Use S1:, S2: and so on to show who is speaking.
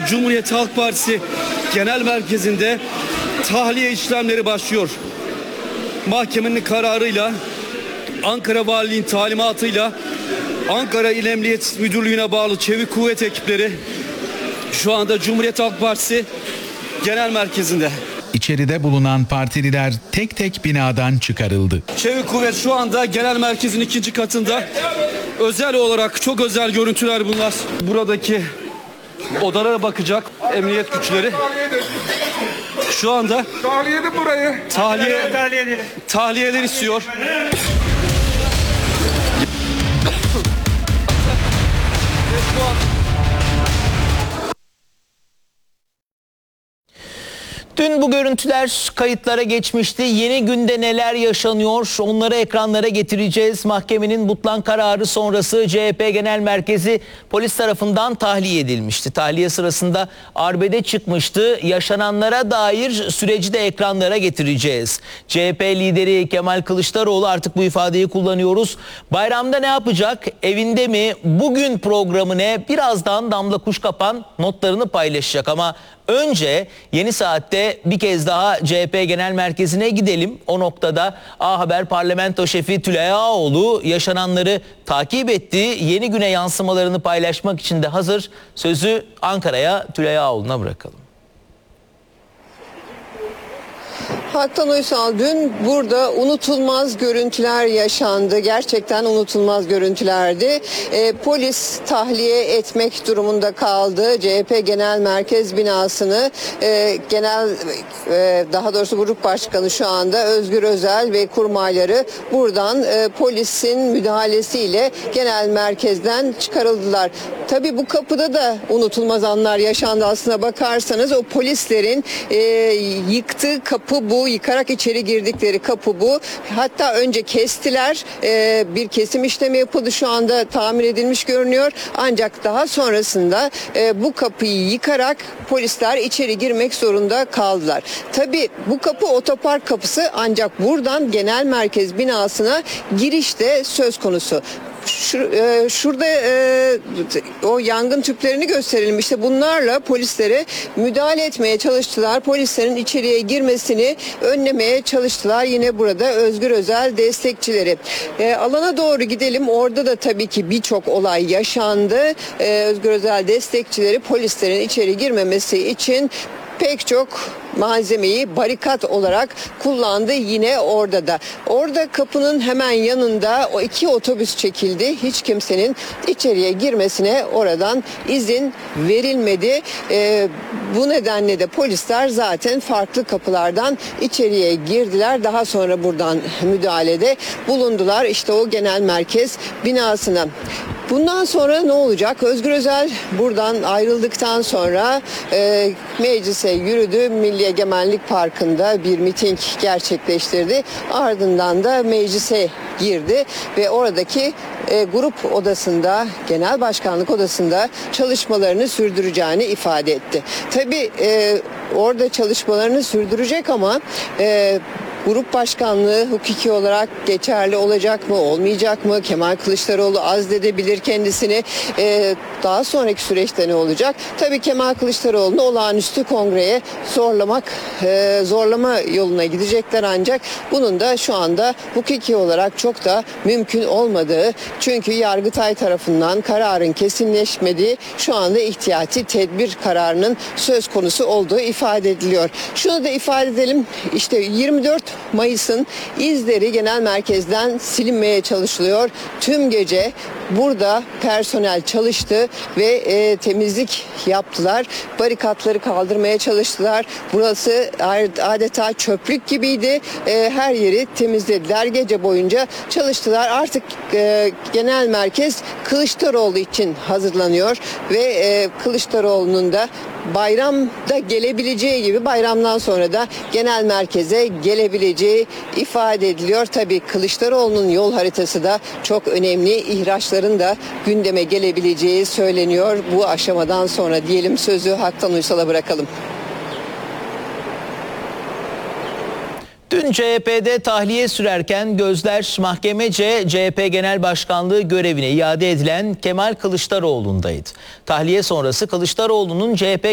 S1: Cumhuriyet Halk Partisi Genel Merkezi'nde tahliye işlemleri başlıyor. Mahkemenin kararıyla, Ankara Valiliğin talimatıyla Ankara İl Emniyet Müdürlüğü'ne bağlı çevik kuvvet ekipleri şu anda Cumhuriyet Halk Partisi Genel Merkezi'nde.
S2: İçeride bulunan partililer tek tek binadan çıkarıldı.
S1: Çevik kuvvet şu anda genel merkezin 2. katında. Özel olarak çok özel görüntüler bunlar. Buradaki odalara bakacak emniyet güçleri. Şu anda tahliyeler istiyor.
S3: Dün bu görüntüler kayıtlara geçmişti. Yeni günde neler yaşanıyor onları ekranlara getireceğiz. Mahkemenin butlan kararı sonrası CHP Genel Merkezi polis tarafından tahliye edilmişti. Tahliye sırasında arbede çıkmıştı. Yaşananlara dair süreci de ekranlara getireceğiz. CHP lideri Kemal Kılıçdaroğlu, artık bu ifadeyi kullanıyoruz, bayramda ne yapacak? Evinde mi? Bugün programı ne? Birazdan Damla Kuşkapan notlarını paylaşacak ama önce Yeni Saat'te bir kez daha CHP Genel Merkezi'ne gidelim. O noktada A Haber Parlamento Şefi Tülay Ağaoğlu yaşananları takip etti. Yeni güne yansımalarını paylaşmak için de hazır. Sözü Ankara'ya, Tülay Ağaoğlu'na bırakalım.
S4: Haktan Uysal, dün burada unutulmaz görüntüler yaşandı. Gerçekten unutulmaz görüntülerdi. Polis tahliye etmek durumunda kaldı. CHP Genel Merkez binasını daha doğrusu Grup Başkanı şu anda Özgür Özel ve kurmayları buradan polisin müdahalesiyle genel merkezden çıkarıldılar. Tabii bu kapıda da unutulmaz anlar yaşandı aslına bakarsanız. O polislerin yıktığı kapı bu. Yıkarak içeri girdikleri kapı bu. Hatta önce kestiler. Bir kesim işlemi yapıldı. Şu anda tamir edilmiş görünüyor. Ancak daha sonrasında bu kapıyı yıkarak polisler içeri girmek zorunda kaldılar. Tabii bu kapı otopark kapısı, ancak buradan genel merkez binasına giriş de söz konusu. Şurada o yangın tüplerini gösterelim. İşte bunlarla polislere müdahale etmeye çalıştılar. Polislerin içeriye girmesini önlemeye çalıştılar. Yine burada Özgür Özel destekçileri. Alana doğru gidelim. Orada da tabii ki birçok olay yaşandı. Özgür Özel destekçileri polislerin içeri girmemesi için pek çok malzemeyi barikat olarak kullandı yine orada da. Orada kapının hemen yanında o 2 otobüs çekildi. Hiç kimsenin içeriye girmesine oradan izin verilmedi. Bu nedenle de polisler zaten farklı kapılardan içeriye girdiler. Daha sonra buradan müdahalede bulundular. İşte o genel merkez binasına. Bundan sonra ne olacak? Özgür Özel buradan ayrıldıktan sonra meclise yürüdü. Milli Egemenlik Parkı'nda bir miting gerçekleştirdi. Ardından da meclise girdi ve oradaki grup odasında, genel başkanlık odasında çalışmalarını sürdüreceğini ifade etti. Tabii orada çalışmalarını sürdürecek ama grup başkanlığı hukuki olarak geçerli olacak mı, olmayacak mı? Kemal Kılıçdaroğlu azledebilir kendisini. Daha sonraki süreçte ne olacak? Tabii Kemal Kılıçdaroğlu'nu olağanüstü kongreye zorlama yoluna gidecekler, ancak bunun da şu anda hukuki olarak çok da mümkün olmadığı, çünkü Yargıtay tarafından kararın kesinleşmediği, şu anda ihtiyati tedbir kararının söz konusu olduğu ifade ediliyor. Şunu da ifade edelim, işte 24 Mayıs'ın izleri genel merkezden silinmeye çalışılıyor. Tüm gece burada personel çalıştı ve temizlik yaptılar. Barikatları kaldırmaya çalıştılar. Burası adeta çöplük gibiydi. Her yeri temizlediler. Gece boyunca çalıştılar. Artık genel merkez Kılıçdaroğlu için hazırlanıyor ve Kılıçdaroğlu'nun da bayramda gelebileceği gibi bayramdan sonra da genel merkeze gelebileceği ifade ediliyor. Tabii Kılıçdaroğlu'nun yol haritası da çok önemli. İhraçların da gündeme gelebileceği söyleniyor. Bu aşamadan sonra diyelim, sözü Haktan Uysal'a bırakalım.
S3: Dün CHP'de tahliye sürerken gözler mahkemece CHP Genel Başkanlığı görevine iade edilen Kemal Kılıçdaroğlu'ndaydı. Tahliye sonrası Kılıçdaroğlu'nun CHP